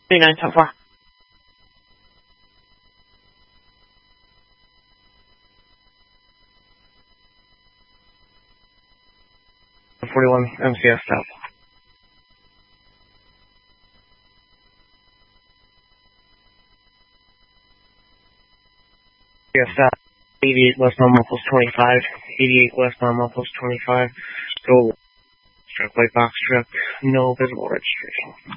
39 so far. 41 MCS stop. MCS stop. 88 westbound Muffles 25. 88 westbound Muffles 25. Go. Struck white box truck. No visible registration.